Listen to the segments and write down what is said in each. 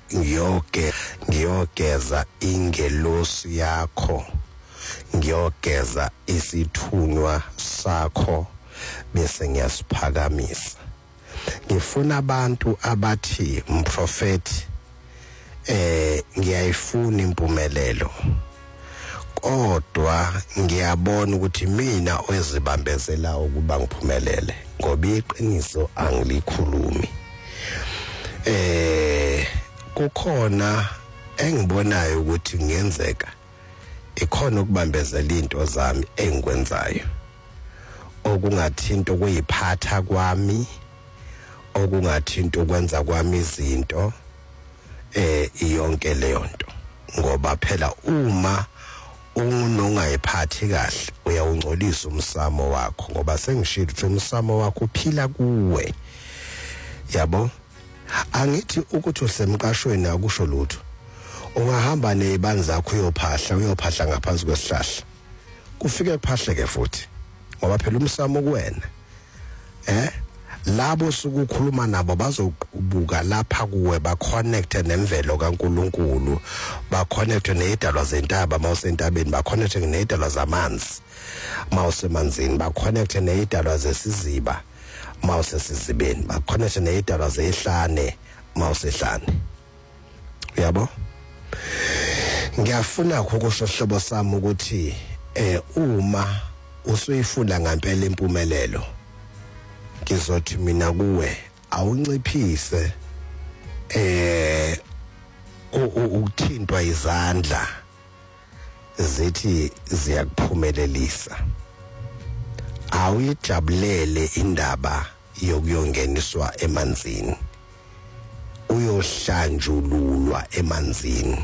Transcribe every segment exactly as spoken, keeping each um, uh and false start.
ngiyoge ngiyogeza ingelosi yakho, ngiyogeza isithunywa sakho bese ngiyasiphakamisa. Ngifuna abantu abathi umprofeti eh ngiyayifuna impumelelo, kodwa ngiyabona ukuthi mina ozibambezela ukuba ngiphumelele, ngoba iqiniso angilikhulumi. Eh kukhona engibonayo ukuthi ngiyenzeka, ikhona ukubambezela into zami engikwenzayo, okungathinta ukuyiphatha kwami, okungathinta ukwenza kwami izinto, eh iyonke leyo nto. Ngoba phela uma unongayiphathi kahle uyawungcolisa umsamo wakho, ngoba sengishilo ukuthi umsamo wakho uphila kuwe. Yabo, angithi ukuthi usemqashweni akusho lutho. Ungahamba nezibani zakho uyophahla uyophahla ngaphansi kwesihlahla, kufike kuphahleke futhi, ngoba phela umsamo kuwena. Eh labo sukukhuluma nabo bazobuka lapha kuwe, ba connect nemvelo kaNkuluNkulu, ba connect nezidalwa zentaba, mawusentabeni ba connect nezidalwa zamanzi, mawusemanzini ba connect nezidalwa zesiziba, mawusesizibeni ba connect nezidalwa zehlane, mawusehlane. Uyabo, ngiyafuna ukusho hlobo sami ukuthi eh uma usuyifuna ngempela impumelelo, ngizothi mina kuwe awunciphise eh ukuthintwa izandla zithi ziyakuphumelelisa. Awuyijabulele indaba yokuyongeniswa emanzini, uyohlanjululwa emanzini,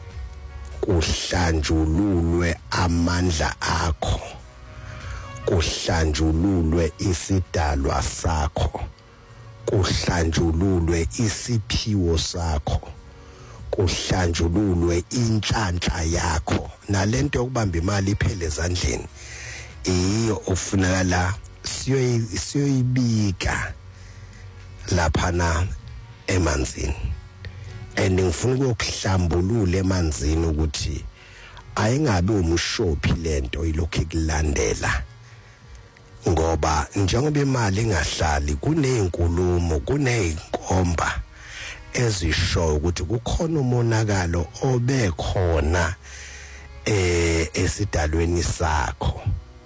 kuhlanjululwe amandla akho, kuhlanjululwe isidalwa sakho, kuhlanjululwe isiphiwo sakho, kuhlanjululwe inhlanhla yakho. Nalento yokubamba imali iphele ezandleni iyo ofunakala siyoyibika lapha na emanzini. And ngifuna ukuhlambulula emanzini ukuthi ayingabe umshophi lento ilokhu ikulandela, ngoba njengoba imali ingahlali kunezinkulumo, kuneyinkomba ezisho ukuthi kukhona umonakalo obekhona eh esidalweni sakho.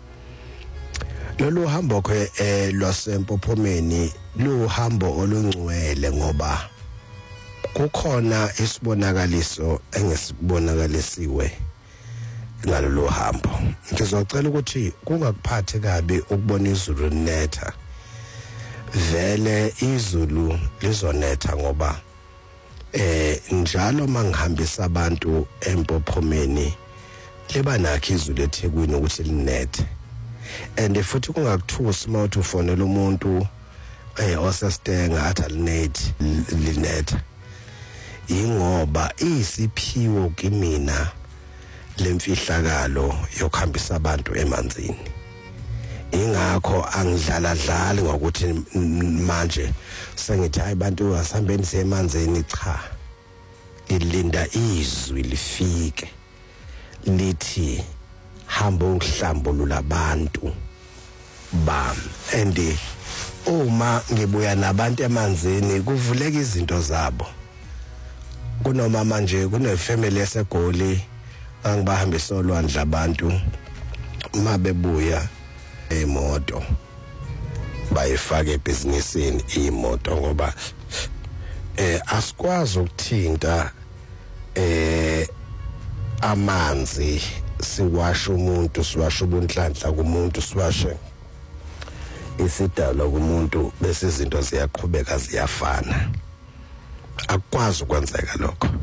Lolu hambo ke eh lwasempophomeni lu hambo olungcwele, ngoba kukhona isibonakaliso engisibonakaliswe ngalolu hambo. Ngizocela ukuthi kungakuphathi kabi ukubona izulu linetha. Vele izulu lizonetha, ngoba eh njalo mangihambisa abantu empophomeni liba nakho izulu eThekwini ukuthi linethe. And futhi kungakuthusi mawuthi ufonela umuntu eh oseStenga athi alinethi linetha, ingoba isiphiwo kimina lemfihlakalo yokuhambisa abantu emanzini. Ingakho angidlala dlali ngokuthi manje sengithi hayi bantu asihambeni semanzini, cha, ilinda izwi lifike lithi hamba uhlambulula abantu bami. And uma ngibuya nabantu emanzini kuvuleka izinto zabo. Kunoma manje kunefamily eseGoli angibahambisa olwandle abantu, uma bebuya emoto bayifake ebhizinisini imoto, ngoba eh asikwazi ukuthinta eh amanzi siwasha umuntu, siwasha ubunhlanhla kumuntu, siwashe isidalwa kumuntu bese izinto ziyaqhubeka ziyafana. Akwazi ukwenzeka lokho.